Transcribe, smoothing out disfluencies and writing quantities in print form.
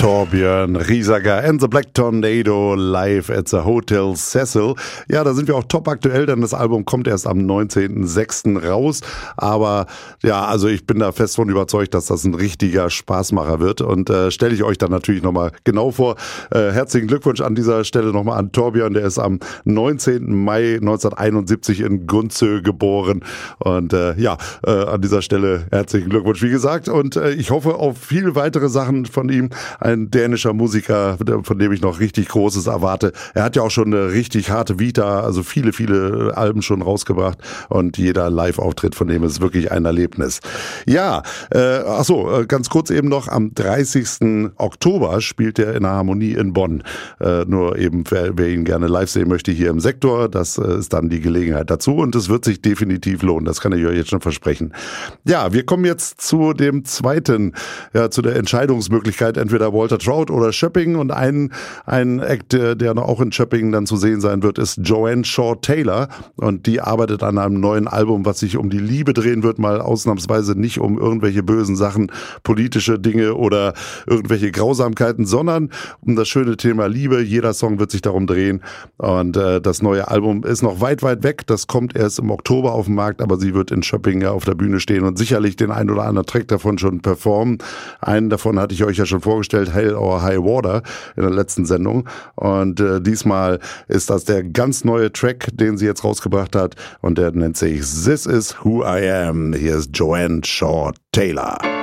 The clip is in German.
Torbjörn Riesager and the Black Tornado live at the Hotel Cecil. Ja, da sind wir auch top aktuell, denn das Album kommt erst am 19.06. raus. Aber ja, also ich bin da fest von überzeugt, dass das ein richtiger Spaßmacher wird. Und stelle ich euch dann natürlich nochmal genau vor. Herzlichen Glückwunsch an dieser Stelle nochmal an Torbjörn. Der ist am 19. Mai 1971 in Gunzö geboren. Und an dieser Stelle herzlichen Glückwunsch, wie gesagt. Und ich hoffe auf viele weitere Sachen von ihm. Ein dänischer Musiker, von dem ich noch richtig Großes erwarte. Er hat ja auch schon eine richtig harte Vita, also viele, viele Alben schon rausgebracht und jeder Live-Auftritt von dem ist wirklich ein Erlebnis. Ja, ganz kurz eben noch, am 30. Oktober spielt er in der Harmonie in Bonn. Nur eben, wer ihn gerne live sehen möchte, hier im Sektor, das ist dann die Gelegenheit dazu und es wird sich definitiv lohnen, das kann ich euch jetzt schon versprechen. Ja, wir kommen jetzt zu dem zweiten, zu der Entscheidungsmöglichkeit, entweder Walter Trout oder Schöpping und ein Act, der noch auch in Schöpping dann zu sehen sein wird, ist Joanne Shaw Taylor und die arbeitet an einem neuen Album, was sich um die Liebe drehen wird, mal ausnahmsweise nicht um irgendwelche bösen Sachen, politische Dinge oder irgendwelche Grausamkeiten, sondern um das schöne Thema Liebe. Jeder Song wird sich darum drehen und das neue Album ist noch weit, weit weg, das kommt erst im Oktober auf den Markt, aber sie wird in Schöpping ja auf der Bühne stehen und sicherlich den ein oder anderen Track davon schon performen. Einen davon hatte ich euch ja schon vorgestellt, Hell or High Water in der letzten Sendung und diesmal ist das der ganz neue Track, den sie jetzt rausgebracht hat und der nennt sich This Is Who I Am. Hier ist Joanne Shaw Taylor.